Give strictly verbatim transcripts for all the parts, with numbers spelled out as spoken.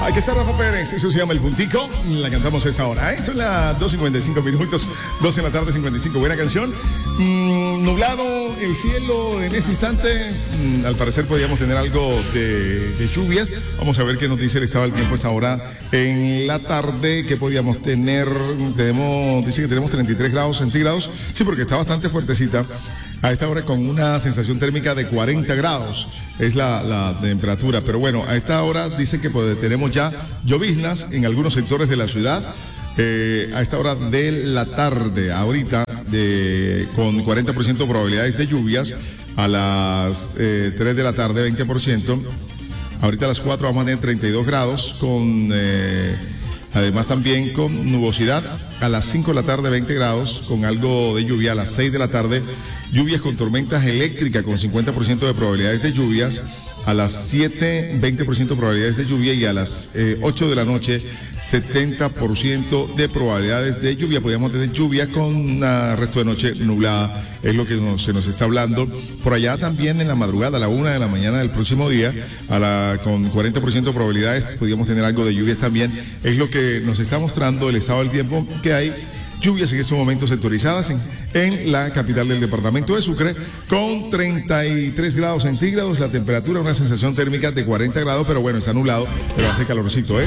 Aquí está Rafa Pérez, eso se llama El Puntico, la cantamos a esta hora, ¿eh? Son las dos cincuenta y cinco minutos, doce de la tarde, cincuenta y cinco, buena canción. Mm, nublado el cielo en ese instante, mm, al parecer podríamos tener algo de, de lluvias. Vamos a ver qué nos dice el estado del tiempo a esta hora en la tarde, que podríamos tener, tenemos, dice que tenemos treinta y tres grados centígrados, sí, porque está bastante fuertecita. A esta hora con una sensación térmica de cuarenta grados es la, la temperatura, pero bueno, a esta hora dice que pues, tenemos ya lloviznas en algunos sectores de la ciudad, eh, a esta hora de la tarde, ahorita de, con cuarenta por ciento probabilidades de lluvias, a las eh, tres de la tarde veinte por ciento, ahorita a las cuatro vamos a tener treinta y dos grados con... Eh, Además también con nubosidad, a las cinco de la tarde veinte grados, con algo de lluvia, a las seis de la tarde lluvias con tormentas eléctricas con cincuenta por ciento de probabilidades de lluvias, a las siete veinte por ciento de probabilidades de lluvia y a las eh, ocho de la noche setenta por ciento de probabilidades de lluvia. Podríamos tener lluvia con una resto de noche nublada, es lo que nos, se nos está hablando. Por allá también en la madrugada, a la una de la mañana del próximo día, a la, con cuarenta por ciento de probabilidades, podríamos tener algo de lluvias también. Es lo que nos está mostrando el estado del tiempo, que hay lluvias en estos momentos sectorizadas en, en la capital del departamento de Sucre, con treinta y tres grados centígrados, la temperatura, una sensación térmica de cuarenta grados, pero bueno, está nublado, pero hace calorcito, ¿eh?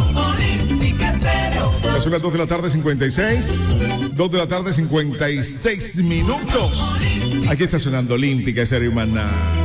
Son las dos de la tarde, cincuenta y seis, dos de la tarde, cincuenta y seis minutos. Aquí está sonando Olímpica, esa hermana.